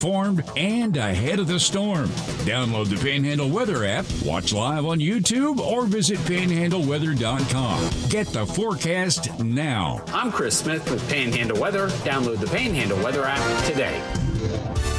informed, and ahead of the storm. Download the Panhandle Weather app, watch live on YouTube, or visit panhandleweather.com. Get the forecast now. I'm Chris Smith with Panhandle Weather. Download the Panhandle Weather app today.